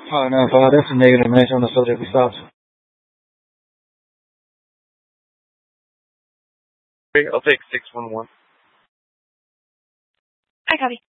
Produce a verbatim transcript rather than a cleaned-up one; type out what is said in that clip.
five nine five, that's a negative match on the subject. We stopped. Okay, I'll take six one one. I copy.